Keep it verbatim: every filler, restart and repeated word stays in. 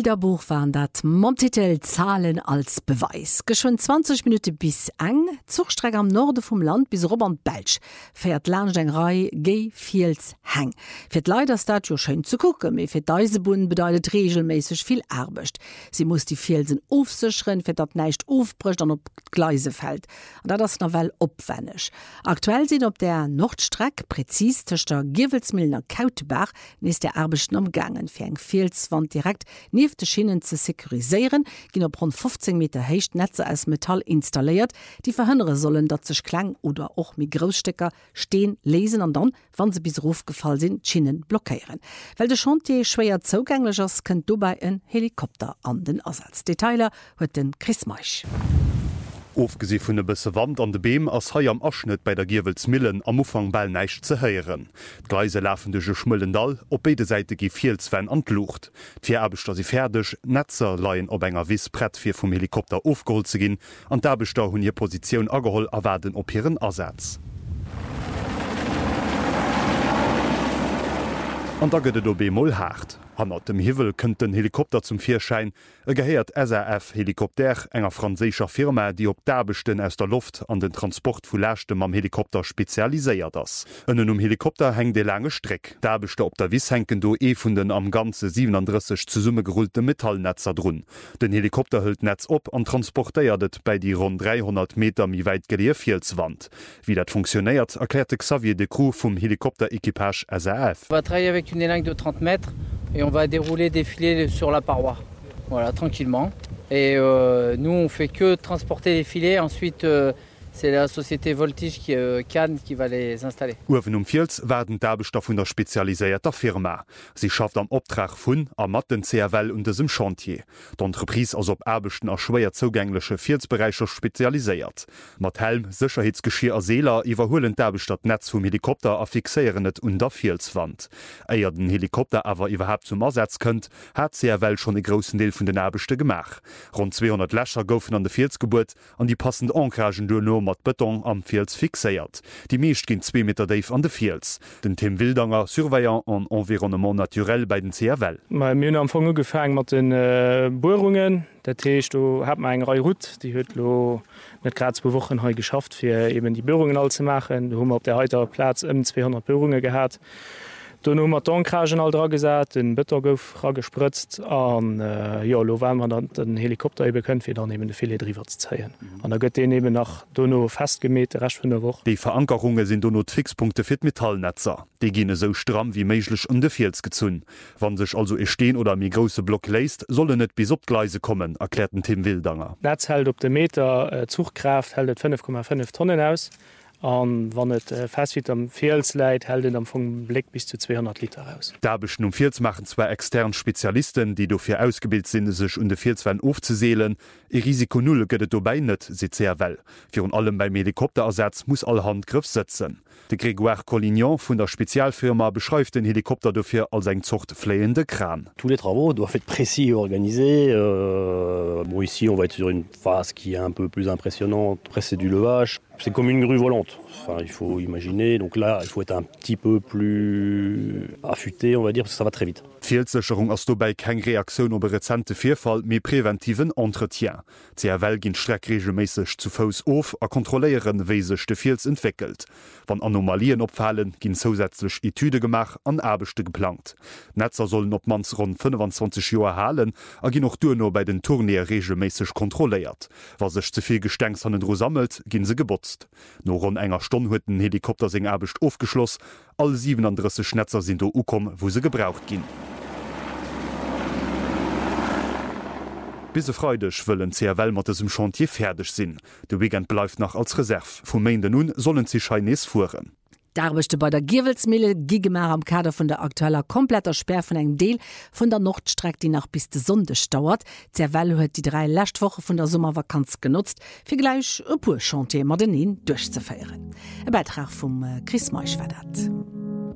Bilderbuch waren dat Montitel Zahlen als Beweis. Geschwind zwanzig Minuten bis eng, Zugstrecke am Norde vom Land bis Robert Belsch, fährt Landstengrei Gei Fields Heng. Für die Leute ist das ja schön zu gucken, aber für diese Bunden bedeutet regelmäßig viel Arbeit. Sie muss die Felsen aufsichern, für das nicht aufbricht und auf Gleise fällt. Und das ist noch wel aufwendig. Aktuell sind auf der Nordstrecke, präzis zwischen der Givelsmühlen und Kautbach, ist der Arbeit am Gangen für ein Felswand direkt neben den Schienen zu sekurisieren, gehen auf rund fünfzehn Meter hoch Netze aus Metall installiert, die verhindern sollen, dass sich Klang oder auch mit Großstecker stehen, lesen und dann, wenn sie bis aufgefallen sind, Schienen blockieren. Weil der Chantier schwer zugänglich ist, könnt dabei ein Helikopter an den Ersatz. Detailer hat den Chris Meisch. Aufgesi vun de bësse Wand an de Beem ass hai am Aschnitt bei der Giwelsmillen am Ufang ball neicht ze heieren. Gleise lafen dege Schmëllendal, op beide Seite gi Fieldswen antlucht. D'fir Erbeter si fertigerdeg, Netzer leiien op enger Wiss Brett fir vum Helikopter aufgeholt ze ginn, an d'Erbeter hunn hier Positionioun ageholl awerden op hireieren Ersatz. An da gëtt do Bemoll hart. Hanner dem Hiwel kënnt den Helikopter zum Vierschein, e gehéiert S R F-Helikopter enger franzécher Firma, die op d'Erbechten aus der Luft an den Transport vu Lächtem am Helikopter spezialiséiert ass. Ënnen um Helikopter heng de lange Streck. D'Erbechte op der Wiss henken do e vun den am ganze siebenunddreißig zu Summe gerullte Metallnetzer drun. Den Helikopter hëlt Netz op an transportéiertet bei die rund dreihundert Meter mi weit geleer Fieldswand. Wie dat funktioniert, erklärte Xavier de Croo vom Helikopter-Equipage S R F. On va travailler avec une élingue de trente mètres. Et on va dérouler des filets sur la paroi, voilà, tranquillement. Et euh, nous, on fait que transporter les filets. Ensuite, euh, c'est la société Voltige qui, euh, Cannes qui va les installer. Uwen um Fields werden d'Erbeter vun der spezialiséierter Firma. Sie schafft am Optrag vun a mat den C R L und desem Chantier. D'Entreprise ass op Erbechten a schwéier zogänglesche Fieldsbereicher spezialiséiert. Mat Helm, Sicherheitsgeschirr a Seeler iwwerhoelen d'Erbeter Netz vum Helikopter a fixéieren net un der Fieldswand. Eier den Helikopter awer iwwerhap zum Ersatz kënnt, hat C R L schon e grossen Deel vun den Erbechte gemach. Rund zweihundert Lächer goufen an de Fieldsgeburt an die passend Ankragen do no mat Beton am Fields fixéiert. Die meescht ginn zwei Meter Dave an de Fields. Den Tim Wildanger, Surveillant an Environnement naturell bei den C R L. Ma Mün am Fonge gefang mat den äh, Bohrungen. Der Techt hat ma eng Reihut, die huet lo net grad zwei Wochen he geschafft, fir eben die Bohrungen all ze machen. Du hummer op der heutiger Platz um zweihundert Bohrungen gehabt. Don hummer d'Ankragen all dra gesat, den Bëtter gouf ra gespritzt an äh, ja, lo war man dann den Helikopter ebe kënnt, fir dann de Filet driwer ze zeien. An der gëtt den eben nach Donno festgemet recht vun der Woche. Die Verankerungen sind donno Fixpunkte fir Metallnetzer. Die ginne so stramm wie méiglech un de Fields gezunn. Wann sech also e steen oder mi grosse Block läist, solle net bis op Gleise kommen, erklärten Tim Wildanger. Netz hält op de Meter äh, Zugkraft hält fünf Komma fünf Tonnen aus. An wann et äh, festwit am Fields läit, hält am vum Blick bis zu zweihundert Liter aus. D'Erbechten um Fields machen zwei extern Spezialisten, die dofir ausgebildet sind, sech un de Fieldswein aufzuseelen. E Risiko null gëtt dobei net, se C R L. Virun allem beim Helikopterersatz muss all Hand Griff setzen. De Grégoire Collignon vun der Spezialfirma beschreift den Helikopter dofir als eng Zucht fléende Kran. Tous les travaux doivent être précis et organisés. Euh, bon, ici, on va être sur une phase qui est un peu plus impressionnante. Après, c'est du levage. C'est comme une grue volante. Enfin, il faut imaginer. Donc là, il faut être un petit peu plus affûté, on va dire, parce que ça va très vite. Fieldsëcherung ass dobei keng Reaktion op rezente Vierfall méi präventiven Entretien. C R L ginn streckregelméisseg zu Fous of a kontroléieren wéi sech de Fields entwickelt. Wann Anomalien opfallen, ginn zusätzlech Etüde gemach an Erbechte geplant. Netzer sollen op mans rund fünfundzwanzig Joer halen, a ginn noch duno bei den Tourneer regelméisseg kontroléiert. Was sech zuviel Gestenks an den Dro sammelt, ginn se gebotzt. No rund enger Stonn huet den Helikopter seg Erbecht aufgeschloss, all siebenunddreißig Netzer sind do ukom, wo se gebraucht ginn. Bise freudech wëllen C R L mat em Chantier fertig sinn. De Weekend bleif nach als Reserv. Vum Mainde nun sollen sie Chinese fuhren. D'Arbechte bei der Giwelsmille gigemer am Kader vun der aktueller kompletter Sperr vun eng Deel vun der Nordstreck, die nach bis de Sonde dauert. C R L huet die drei Lächtwoche vun der Sommervakanz genutzt, fir gleich e puer Chantier mat den durchzufeieren. E Beitrag vum Chris Meisch war dat.